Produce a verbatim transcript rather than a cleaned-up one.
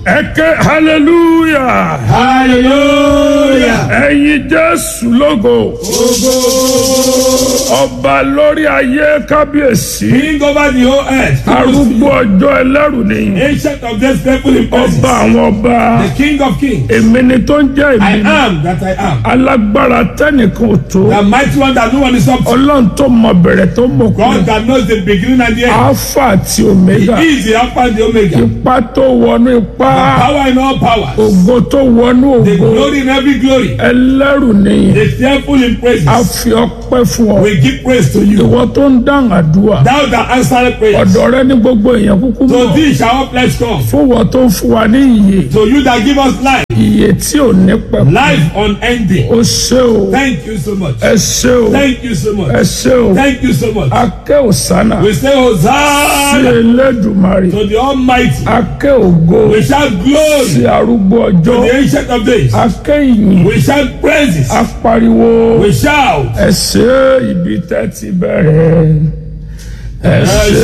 Ẹ̀kẹ́ hallelujah. Hallelujah. Ẹ̀yin Jésù lógo. Ogo. Ọba lórí ayé kábíyèsí. King over the whole earth. Arúgbó ọjọ́ ẹlẹ́rù ni. Ancient of days, faithful in praises. Ọba àwọn ọba. The King of kings. Èmi ni tó ń jẹ́ I èmi. am that I am. Alágbára tẹ́nìkan ò tó. The mighty one that no one is up to. Ọlọ́run tó mọ bẹ̀rẹ̀ tó mọ God kú. that knows the beginning and the end. Alpha àti Omega. He is the Alpha and the Omega. Ipá tó wọnú ipá. Power in all powers. Ògo tó wọnú The ògo. glory in every glory. Ẹlẹ́rù ni. The fearful in praises. A fi ọpẹ́ fún ọ. We give praise to you. Ìwọ tó ń dáhùn àdúrà. Thou that answered prayers. Ọ̀dọ̀ rẹ ní gbogbo èèyàn kúkú To mọ̀. thee shall all flesh come. Fún wọn tó ń fún wa ní ìyè. To you that give us life. Ìyè tí ò ní pẹ̀kú. Life unending. O ṣé o. Thank you so much. Ẹ ṣé o. Thank you so much. Ẹ ṣé o. Thank you so much. Akẹ́ òsánà. We say Sí Hosanna Elédùmarè. to the Almighty. Akẹ́ ògo. We shout glory Sí arúgbó to the ọjọ́. Ancient of Days. Akẹ́ ìyìn. We shout praises. Apariwo. We shout. Ẹ ṣé ibi tẹ́ ti bẹ̀rẹ̀. Ẹ ṣé.